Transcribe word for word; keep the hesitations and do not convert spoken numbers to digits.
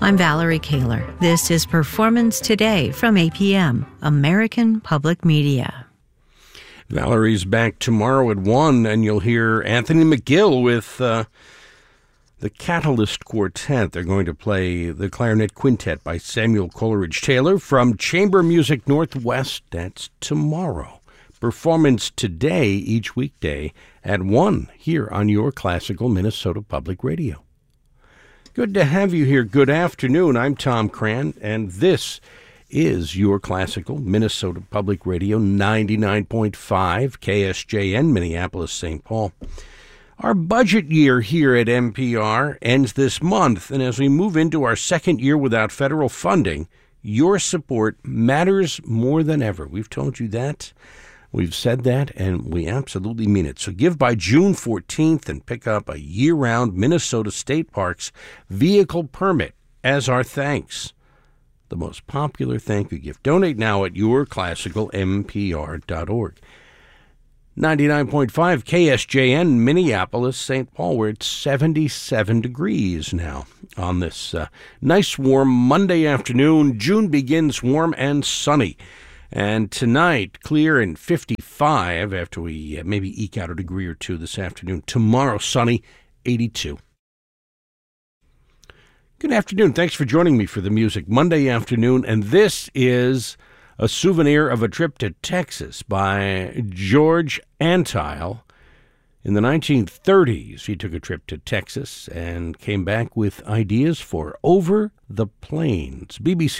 I'm Valerie Kaler. This is Performance Today from A P M, American Public Media. Valerie's back tomorrow at one, and you'll hear Anthony McGill with uh, the Catalyst Quartet. They're going to play the Clarinet Quintet by Samuel Coleridge Taylor from Chamber Music Northwest. That's tomorrow. Performance Today, each weekday at one here on your classical Minnesota Public Radio. Good to have you here. Good afternoon. I'm Tom Cran, and this is your classical Minnesota Public Radio, ninety-nine point five K S J N, Minneapolis, Saint Paul. Our budget year here at M P R ends this month, and as we move into our second year without federal funding, your support matters more than ever. We've told you that. We've said that, and we absolutely mean it. So give by June fourteenth and pick up a year-round Minnesota State Parks vehicle permit as our thanks. The most popular thank you gift. Donate now at your classical M P R dot org. ninety-nine point five K S J N, Minneapolis, Saint Paul. We're at seventy-seven degrees now on this uh, nice warm Monday afternoon. June begins warm and sunny. And tonight, clear and fifty-five after we uh, maybe eke out a degree or two this afternoon. Tomorrow, sunny, eighty-two. Good afternoon. Thanks for joining me for the music Monday afternoon. And this is a souvenir of a trip to Texas by George Antheil. In the nineteen thirties, he took a trip to Texas and came back with ideas for Over the Plains. B B C